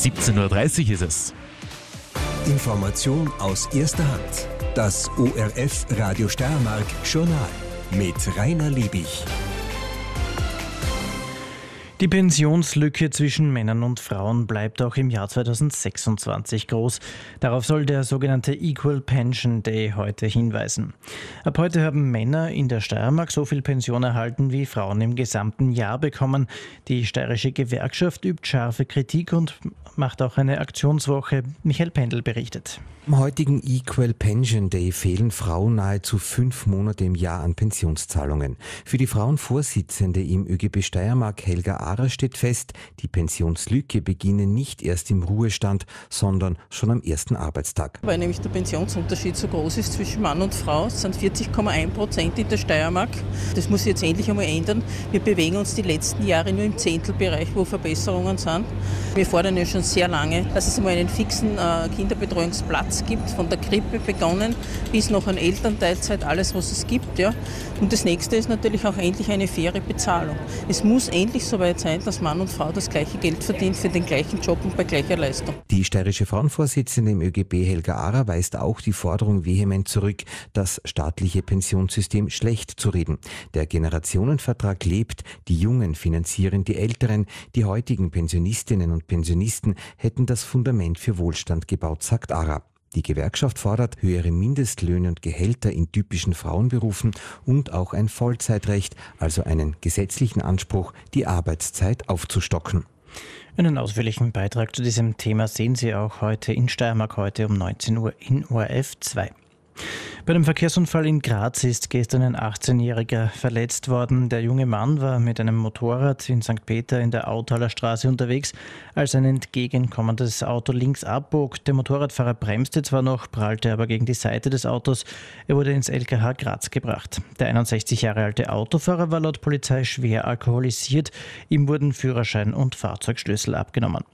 17:30 Uhr ist es. Information aus erster Hand. Das ORF Radio Steiermark Journal mit Rainer Liebig. Die Pensionslücke zwischen Männern und Frauen bleibt auch im Jahr 2026 groß. Darauf soll der sogenannte Equal Pension Day heute hinweisen. Ab heute haben Männer in der Steiermark so viel Pension erhalten, wie Frauen im gesamten Jahr bekommen. Die steirische Gewerkschaft übt scharfe Kritik und macht auch eine Aktionswoche. Michael Pendel berichtet. Am heutigen Equal Pension Day fehlen Frauen nahezu 5 Monate im Jahr an Pensionszahlungen. Für die Frauenvorsitzende im ÖGB Steiermark, Helga Ahrer, steht fest, die Pensionslücke beginne nicht erst im Ruhestand, sondern schon am ersten Arbeitstag. Weil nämlich der Pensionsunterschied so groß ist zwischen Mann und Frau, es sind 40,1% in der Steiermark. Das muss sich jetzt endlich einmal ändern. Wir bewegen uns die letzten Jahre nur im Zehntelbereich, wo Verbesserungen sind. Wir fordern ja schon sehr lange, dass es einmal einen fixen Kinderbetreuungsplatz gibt, von der Krippe begonnen bis noch an Elternteilzeit, alles was es gibt. Ja. Und das nächste ist natürlich auch endlich eine faire Bezahlung. Es muss endlich soweit sein, dass Mann und Frau das gleiche Geld verdient für den gleichen Job und bei gleicher Leistung. Die steirische Frauenvorsitzende im ÖGB, Helga Ahrer, weist auch die Forderung vehement zurück, das staatliche Pensionssystem schlecht zu reden. Der Generationenvertrag lebt, die Jungen finanzieren die Älteren, die heutigen Pensionistinnen und Pensionisten hätten das Fundament für Wohlstand gebaut, sagt Ahrer. Die Gewerkschaft fordert höhere Mindestlöhne und Gehälter in typischen Frauenberufen und auch ein Vollzeitrecht, also einen gesetzlichen Anspruch, die Arbeitszeit aufzustocken. Einen ausführlichen Beitrag zu diesem Thema sehen Sie auch heute in Steiermark, heute um 19 Uhr in ORF 2. Bei einem Verkehrsunfall in Graz ist gestern ein 18-Jähriger verletzt worden. Der junge Mann war mit einem Motorrad in St. Peter in der Autaler Straße unterwegs, als ein entgegenkommendes Auto links abbog. Der Motorradfahrer bremste zwar noch, prallte aber gegen die Seite des Autos. Er wurde ins LKH Graz gebracht. Der 61 Jahre alte Autofahrer war laut Polizei schwer alkoholisiert. Ihm wurden Führerschein und Fahrzeugschlüssel abgenommen.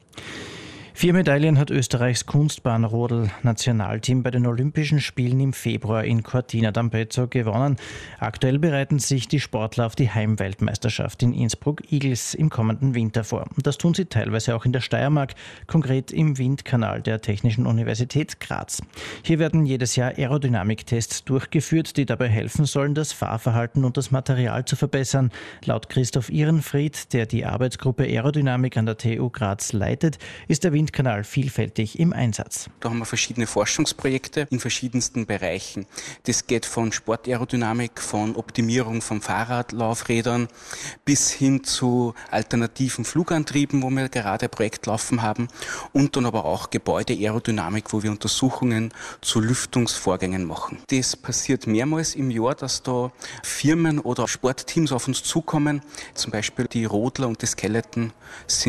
4 Medaillen hat Österreichs Kunstbahnrodel-Nationalteam bei den Olympischen Spielen im Februar in Cortina d'Ampezzo gewonnen. Aktuell bereiten sich die Sportler auf die Heimweltmeisterschaft in Innsbruck-Igls im kommenden Winter vor. Das tun sie teilweise auch in der Steiermark, konkret im Windkanal der Technischen Universität Graz. Hier werden jedes Jahr Aerodynamiktests durchgeführt, die dabei helfen sollen, das Fahrverhalten und das Material zu verbessern. Laut Christoph Ihrenfried, der die Arbeitsgruppe Aerodynamik an der TU Graz leitet, ist der Windkanal vielfältig im Einsatz. Da haben wir verschiedene Forschungsprojekte in verschiedensten Bereichen. Das geht von Sportaerodynamik, von Optimierung von Fahrradlaufrädern bis hin zu alternativen Flugantrieben, wo wir gerade ein Projekt laufen haben, und dann aber auch Gebäudeaerodynamik, wo wir Untersuchungen zu Lüftungsvorgängen machen. Das passiert mehrmals im Jahr, dass da Firmen oder Sportteams auf uns zukommen. Zum Beispiel die Rodler und die Skeleton sind